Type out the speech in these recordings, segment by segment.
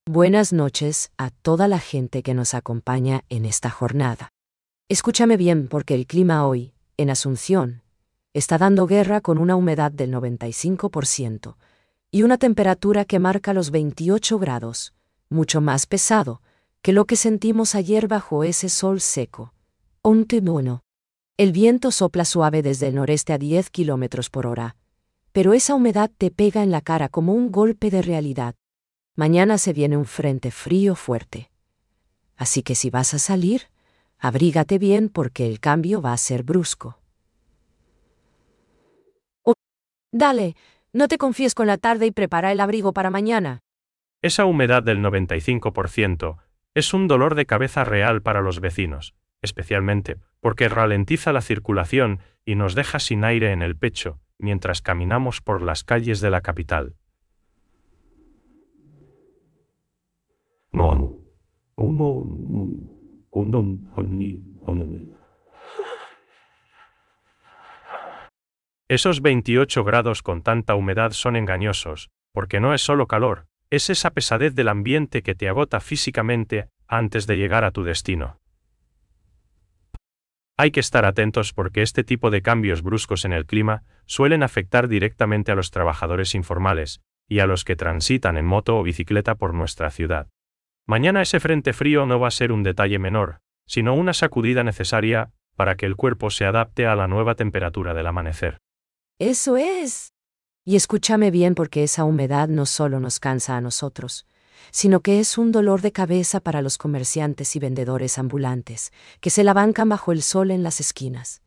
Buenas noches a toda la gente que nos acompaña en esta jornada. Escúchame bien porque el clima hoy, en Asunción, está dando guerra con una humedad del 95% y una temperatura que marca los 28 grados, mucho más pesado que lo que sentimos ayer bajo ese sol seco. Onte bueno. El viento sopla suave desde el noreste a 10 kilómetros por hora, pero esa humedad te pega en la cara como un golpe de realidad. Mañana se viene un frente frío fuerte. Así que si vas a salir, abrígate bien porque el cambio va a ser brusco. Oh, dale, no te confíes con la tarde y prepara el abrigo para mañana. Esa humedad del 95% es un dolor de cabeza real para los vecinos, especialmente porque ralentiza la circulación y nos deja sin aire en el pecho mientras caminamos por las calles de la capital. Esos 28 grados con tanta humedad son engañosos, porque no es solo calor, es esa pesadez del ambiente que te agota físicamente antes de llegar a tu destino. Hay que estar atentos porque este tipo de cambios bruscos en el clima suelen afectar directamente a los trabajadores informales y a los que transitan en moto o bicicleta por nuestra ciudad. Mañana ese frente frío no va a ser un detalle menor, sino una sacudida necesaria para que el cuerpo se adapte a la nueva temperatura del amanecer. Eso es. Y escúchame bien porque esa humedad no solo nos cansa a nosotros, sino que es un dolor de cabeza para los comerciantes y vendedores ambulantes, que se la bancan bajo el sol en las esquinas.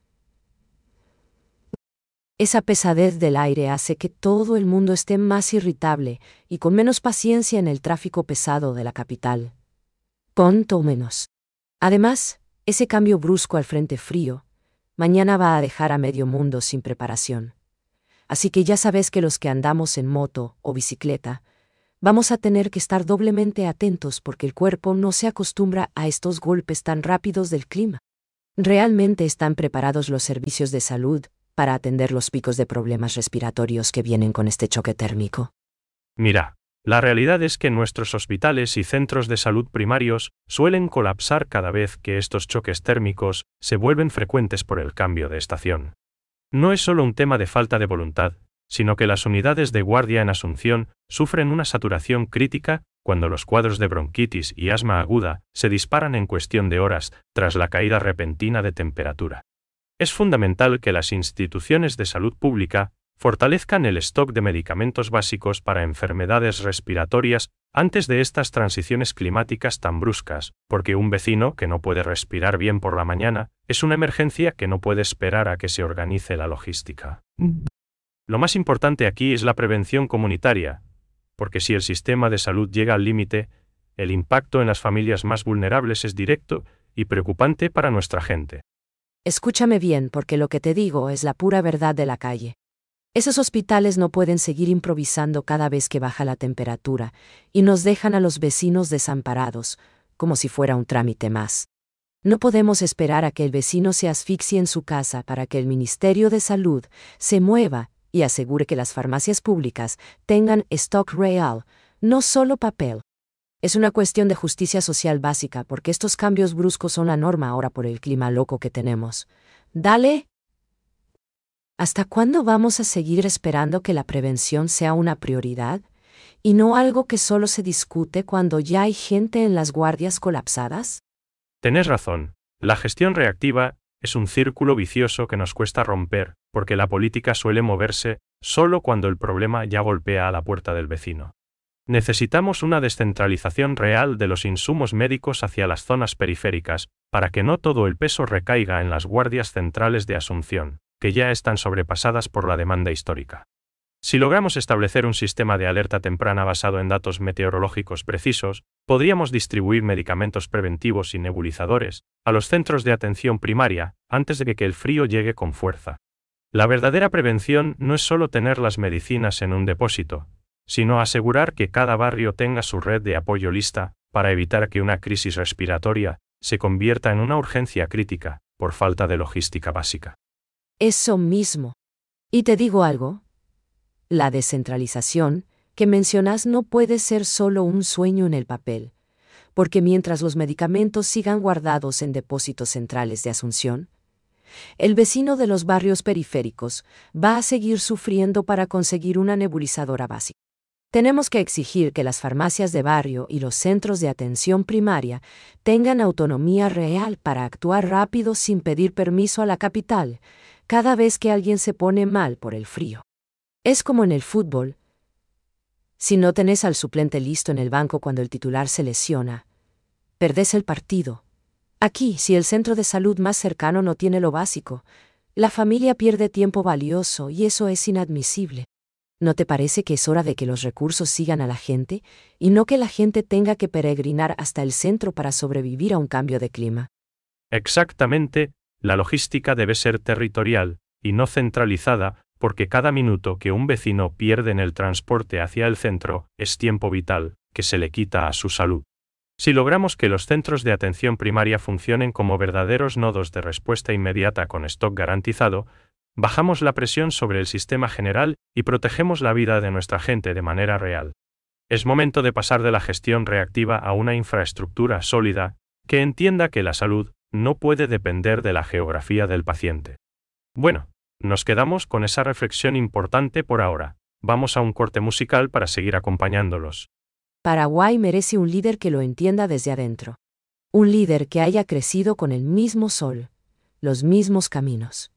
Esa pesadez del aire hace que todo el mundo esté más irritable y con menos paciencia en el tráfico pesado de la capital. Cuanto menos. Además, ese cambio brusco al frente frío, mañana va a dejar a medio mundo sin preparación. Así que ya sabes que los que andamos en moto o bicicleta, vamos a tener que estar doblemente atentos porque el cuerpo no se acostumbra a estos golpes tan rápidos del clima. ¿Realmente están preparados los servicios de salud para atender los picos de problemas respiratorios que vienen con este choque térmico? Mira, la realidad es que nuestros hospitales y centros de salud primarios suelen colapsar cada vez que estos choques térmicos se vuelven frecuentes por el cambio de estación. No es solo un tema de falta de voluntad, sino que las unidades de guardia en Asunción sufren una saturación crítica cuando los cuadros de bronquitis y asma aguda se disparan en cuestión de horas tras la caída repentina de temperatura. Es fundamental que las instituciones de salud pública fortalezcan el stock de medicamentos básicos para enfermedades respiratorias antes de estas transiciones climáticas tan bruscas, porque un vecino que no puede respirar bien por la mañana es una emergencia que no puede esperar a que se organice la logística. Lo más importante aquí es la prevención comunitaria, porque si el sistema de salud llega al límite, el impacto en las familias más vulnerables es directo y preocupante para nuestra gente. Escúchame bien porque lo que te digo es la pura verdad de la calle. Esos hospitales no pueden seguir improvisando cada vez que baja la temperatura y nos dejan a los vecinos desamparados, como si fuera un trámite más. No podemos esperar a que el vecino se asfixie en su casa para que el Ministerio de Salud se mueva y asegure que las farmacias públicas tengan stock real, no solo papel. Es una cuestión de justicia social básica porque estos cambios bruscos son la norma ahora por el clima loco que tenemos. Dale. ¿Hasta cuándo vamos a seguir esperando que la prevención sea una prioridad y no algo que solo se discute cuando ya hay gente en las guardias colapsadas? Tenés razón, la gestión reactiva es un círculo vicioso que nos cuesta romper, porque la política suele moverse solo cuando el problema ya golpea a la puerta del vecino. Necesitamos una descentralización real de los insumos médicos hacia las zonas periféricas, para que no todo el peso recaiga en las guardias centrales de Asunción, que ya están sobrepasadas por la demanda histórica. Si logramos establecer un sistema de alerta temprana basado en datos meteorológicos precisos, podríamos distribuir medicamentos preventivos y nebulizadores a los centros de atención primaria antes de que el frío llegue con fuerza. La verdadera prevención no es solo tener las medicinas en un depósito, sino asegurar que cada barrio tenga su red de apoyo lista para evitar que una crisis respiratoria se convierta en una urgencia crítica por falta de logística básica. Eso mismo. Y te digo algo. La descentralización que mencionas no puede ser solo un sueño en el papel, porque mientras los medicamentos sigan guardados en depósitos centrales de Asunción, el vecino de los barrios periféricos va a seguir sufriendo para conseguir una nebulizadora básica. Tenemos que exigir que las farmacias de barrio y los centros de atención primaria tengan autonomía real para actuar rápido sin pedir permiso a la capital cada vez que alguien se pone mal por el frío. Es como en el fútbol. Si no tenés al suplente listo en el banco cuando el titular se lesiona, perdés el partido. Aquí, si el centro de salud más cercano no tiene lo básico, la familia pierde tiempo valioso y eso es inadmisible. ¿No te parece que es hora de que los recursos sigan a la gente y no que la gente tenga que peregrinar hasta el centro para sobrevivir a un cambio de clima? Exactamente, la logística debe ser territorial y no centralizada, porque cada minuto que un vecino pierde en el transporte hacia el centro es tiempo vital que se le quita a su salud. Si logramos que los centros de atención primaria funcionen como verdaderos nodos de respuesta inmediata con stock garantizado, bajamos la presión sobre el sistema general y protegemos la vida de nuestra gente de manera real. Es momento de pasar de la gestión reactiva a una infraestructura sólida que entienda que la salud no puede depender de la geografía del paciente. Bueno, nos quedamos con esa reflexión importante por ahora. Vamos a un corte musical para seguir acompañándolos. Paraguay merece un líder que lo entienda desde adentro. Un líder que haya crecido con el mismo sol, los mismos caminos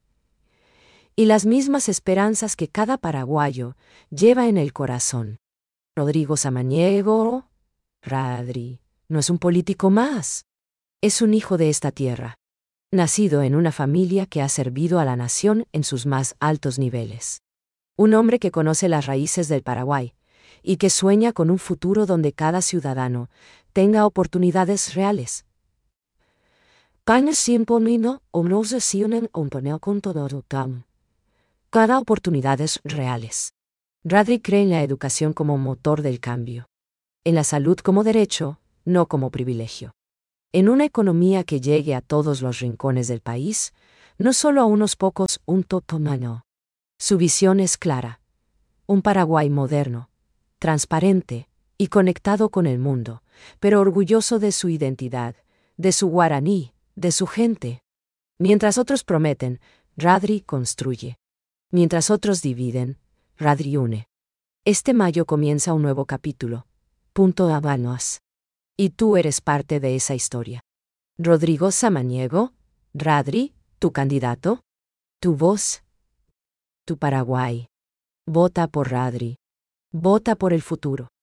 y las mismas esperanzas que cada paraguayo lleva en el corazón. Rodrigo Samaniego, Radri, no es un político más. Es un hijo de esta tierra, nacido en una familia que ha servido a la nación en sus más altos niveles. Un hombre que conoce las raíces del Paraguay y que sueña con un futuro donde cada ciudadano tenga oportunidades reales. Cada oportunidades reales. Radri cree en la educación como motor del cambio, en la salud como derecho, no como privilegio. En una economía que llegue a todos los rincones del país, no solo a unos pocos, un totomano. Su visión es clara. Un Paraguay moderno, transparente y conectado con el mundo, pero orgulloso de su identidad, de su guaraní, de su gente. Mientras otros prometen, Radri construye. Mientras otros dividen, Radri une. Este mayo comienza un nuevo capítulo. Punto Habanos. Y tú eres parte de esa historia. Rodrigo Samaniego, Radri, tu candidato, tu voz, tu Paraguay. Vota por Radri. Vota por el futuro.